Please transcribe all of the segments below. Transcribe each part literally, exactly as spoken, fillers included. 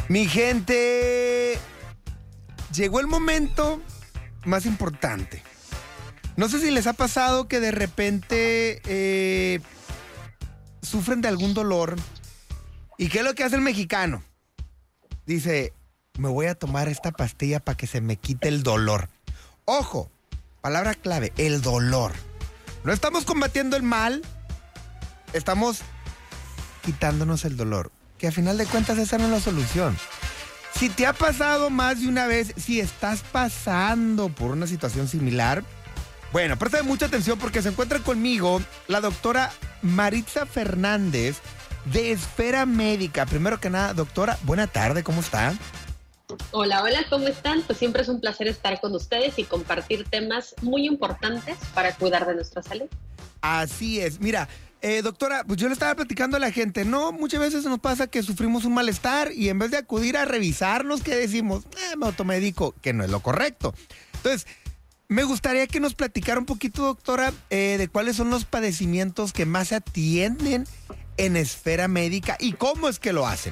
Mi gente, llegó el momento más importante. No sé si les ha pasado que de repente eh, sufren de algún dolor. ¿Y qué es lo que hace el mexicano? Dice, me voy a tomar esta pastilla para que se me quite el dolor. Ojo, palabra clave, el dolor. No estamos combatiendo el mal, estamos quitándonos el dolor. Que a final de cuentas esa no es la solución. Si te ha pasado más de una vez, si estás pasando por una situación similar, bueno, presta mucha atención porque se encuentra conmigo la doctora Maritza Fernández de Esfera Médica. Primero que nada, doctora, buena tarde, ¿cómo está? Hola, hola, ¿cómo están? Pues siempre es un placer estar con ustedes y compartir temas muy importantes para cuidar de nuestra salud. Así es, mira, eh, doctora, pues yo le estaba platicando a la gente, no, muchas veces nos pasa que sufrimos un malestar y en vez de acudir a revisarnos, ¿qué decimos? Eh, me automedico, que no es lo correcto. Entonces, me gustaría que nos platicara un poquito, doctora, eh, de cuáles son los padecimientos que más se atienden en Esfera Médica y cómo es que lo hacen.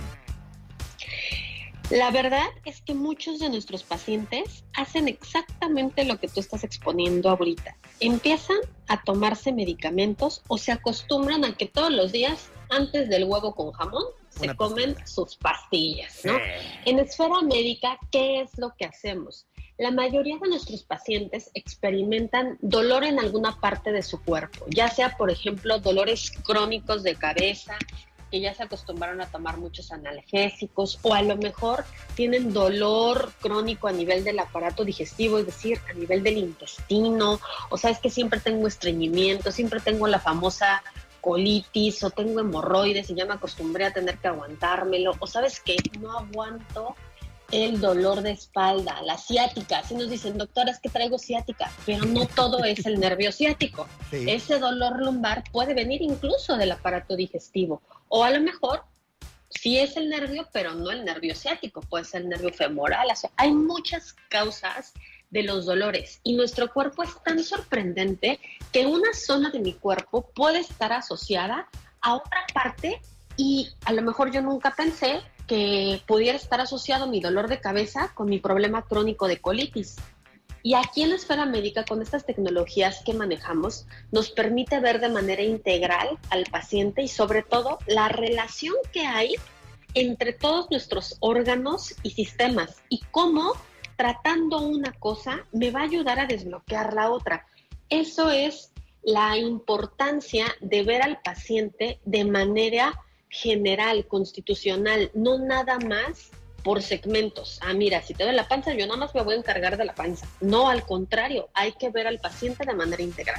La verdad es que muchos de nuestros pacientes hacen exactamente lo que tú estás exponiendo ahorita. Empiezan a tomarse medicamentos o se acostumbran a que todos los días, antes del huevo con jamón, se Una comen pastilla. sus pastillas, ¿no? Sí. En Esfera Médica, ¿qué es lo que hacemos? La mayoría de nuestros pacientes experimentan dolor en alguna parte de su cuerpo, ya sea, por ejemplo, dolores crónicos de cabeza, que ya se acostumbraron a tomar muchos analgésicos, o a lo mejor tienen dolor crónico a nivel del aparato digestivo, es decir, a nivel del intestino, o sabes que siempre tengo estreñimiento, siempre tengo la famosa colitis, o tengo hemorroides y ya me acostumbré a tener que aguantármelo, o sabes que no aguanto el dolor de espalda, la ciática. Así nos dicen, doctora, es que traigo ciática, pero no todo es el nervio ciático. Sí. Ese dolor lumbar puede venir incluso del aparato digestivo, o a lo mejor sí es el nervio, pero no el nervio ciático, puede ser el nervio femoral. O sea, hay muchas causas de los dolores y nuestro cuerpo es tan sorprendente que una zona de mi cuerpo puede estar asociada a otra parte y a lo mejor yo nunca pensé que pudiera estar asociado mi dolor de cabeza con mi problema crónico de colitis. Y aquí en la Esfera Médica, con estas tecnologías que manejamos, nos permite ver de manera integral al paciente y sobre todo la relación que hay entre todos nuestros órganos y sistemas y cómo tratando una cosa me va a ayudar a desbloquear la otra. Eso es la importancia de ver al paciente de manera general, constitucional, no nada más por segmentos. Ah, mira, si te duele la panza, yo nada más me voy a encargar de la panza. No, al contrario, hay que ver al paciente de manera integral.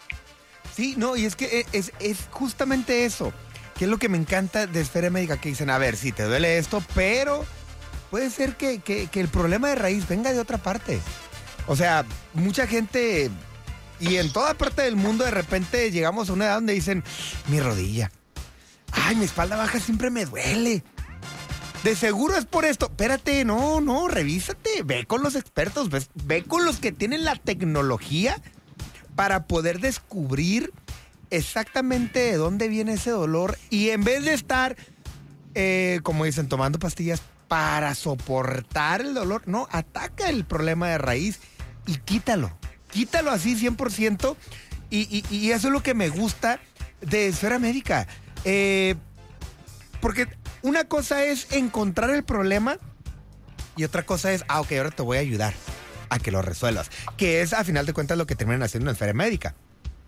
Sí, no, y es que es, es justamente eso, que es lo que me encanta de Esfera Médica, que dicen, a ver, sí, te duele esto, pero puede ser que, que, que el problema de raíz venga de otra parte. O sea, mucha gente, y en toda parte del mundo, de repente llegamos a una edad donde dicen, mi rodilla, ay, mi espalda baja siempre me duele. De seguro es por esto. Espérate, no, no, revísate. Ve con los expertos, ve, ve con los que tienen la tecnología para poder descubrir exactamente de dónde viene ese dolor. Y en vez de estar, eh, como dicen, tomando pastillas para soportar el dolor, no, ataca el problema de raíz y quítalo. Quítalo así cien por ciento. Y, y, y eso es lo que me gusta de Esfera Médica. Eh, porque una cosa es encontrar el problema y otra cosa es, ah, ok, ahora te voy a ayudar a que lo resuelvas, que es a final de cuentas lo que terminan haciendo en Esfera Médica.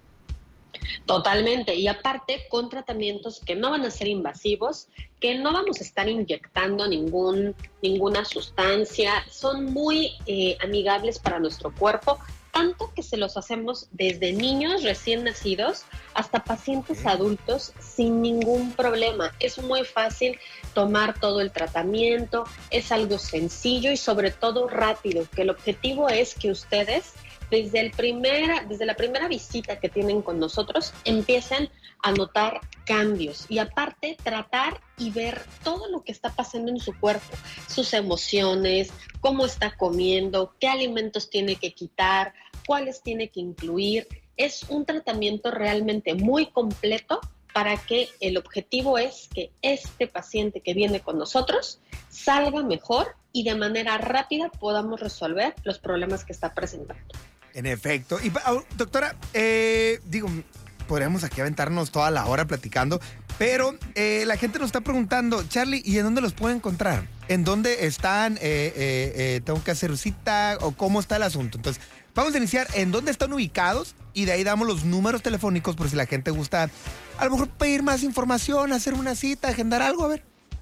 Totalmente, y aparte con tratamientos que no van a ser invasivos, que no vamos a estar inyectando ningún, ninguna sustancia, son muy eh, amigables para nuestro cuerpo, tanto que se los hacemos desde niños recién nacidos hasta pacientes adultos sin ningún problema. Es muy fácil tomar todo el tratamiento, es algo sencillo y sobre todo rápido, que el objetivo es que ustedes desde, el primera, desde la primera visita que tienen con nosotros empiecen a notar cambios y aparte tratar y ver todo lo que está pasando en su cuerpo, sus emociones, cómo está comiendo, qué alimentos tiene que quitar, cuáles tiene que incluir. Es un tratamiento realmente muy completo para que el objetivo es que este paciente que viene con nosotros salga mejor y de manera rápida podamos resolver los problemas que está presentando. En efecto. Y doctora, eh, digo, podríamos aquí aventarnos toda la hora platicando, pero eh, la gente nos está preguntando, Charlie, ¿y en dónde los puedo encontrar? ¿En dónde están? Eh, eh, eh, ¿Tengo que hacer cita? ¿O cómo está el asunto? Entonces, vamos a iniciar en dónde están ubicados y de ahí damos los números telefónicos por si la gente gusta a lo mejor pedir más información, hacer una cita, agendar algo, a ver.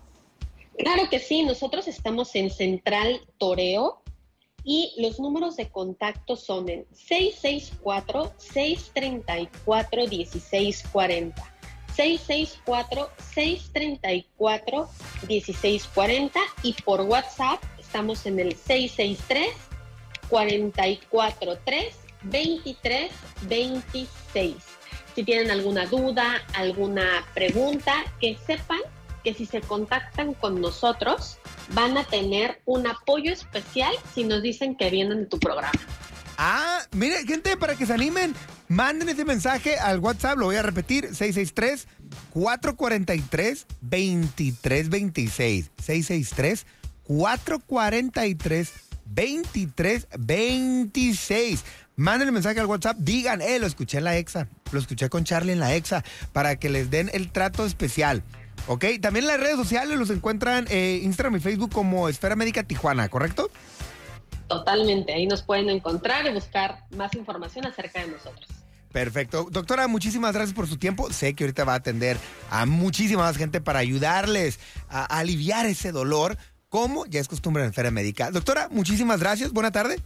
Claro que sí, nosotros estamos en Central Toreo y los números de contacto son en seis seis cuatro, seis tres cuatro, uno seis cuatro cero, seis seis cuatro, seis tres cuatro, uno seis cuatro cero y por WhatsApp estamos en el seis seis tres, cuatro cuatro tres, dos tres dos seis. Si tienen alguna duda, alguna pregunta, que sepan que si se contactan con nosotros van a tener un apoyo especial si nos dicen que vienen de tu programa. Ah, mire, gente, para que se animen, manden ese mensaje al WhatsApp, lo voy a repetir, seis seis tres, cuatro cuatro tres, dos tres dos seis, seis seis tres, cuatro cuatro tres, dos tres dos seis. Manden el mensaje al WhatsApp, digan, eh, lo escuché en la Exa, lo escuché con Charlie en la Exa, para que les den el trato especial. Ok, también en las redes sociales los encuentran eh, Instagram y Facebook como Esfera Médica Tijuana, ¿correcto? Totalmente, ahí nos pueden encontrar y buscar más información acerca de nosotros. Perfecto. Doctora, muchísimas gracias por su tiempo. Sé que ahorita va a atender a muchísima más gente para ayudarles a, a aliviar ese dolor, como ya es costumbre en Esfera Médica. Doctora, muchísimas gracias. Buena tarde.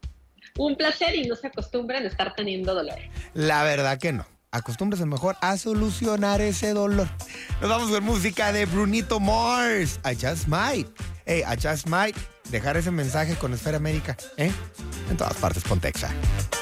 Un placer y no se acostumbren a estar teniendo dolor. La verdad que no. Acostúmbrese mejor a solucionar ese dolor. Nos vamos con música de Brunito Mars. I just might. Hey, I just might dejar ese mensaje con Esfera Médica, ¿eh? En todas partes, Pontexa.